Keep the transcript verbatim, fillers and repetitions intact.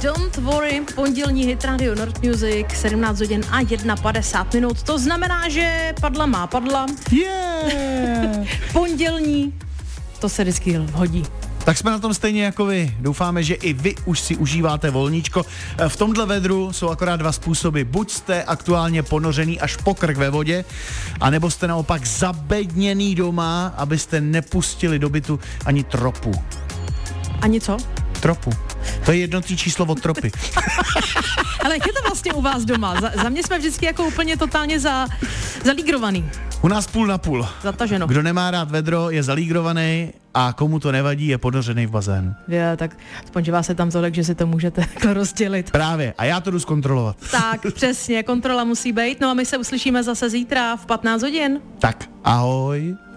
Don't Worry, pondělní hit Radio North Music, sedmnáct hodin a padesát jedna minut. To znamená, že padla má padla. Yeah! Pondělní, to se vždycky hodí. Tak jsme na tom stejně jako vy. Doufáme, že i vy už si užíváte volníčko. V tomhle vedru jsou akorát dva způsoby. Buď jste aktuálně ponořený až po krk ve vodě, anebo jste naopak zabedněný doma, abyste nepustili do bytu ani tropu. Ani co? Tropu. To je jednotný číslo od tropy. Ale jak je to vlastně u vás doma? Za, za mě jsme vždycky jako úplně totálně za, zalígrovaný. U nás půl na půl. Zataženo. Kdo nemá rád vedro, je zalígrovaný a komu to nevadí, je ponořený v bazénu. Je, tak aspoň, že vás je tam tolik, že si to můžete rozdělit. Právě. A já to jdu zkontrolovat. Tak, přesně. Kontrola musí být. No a my se uslyšíme zase zítra v patnáct hodin. Tak, ahoj.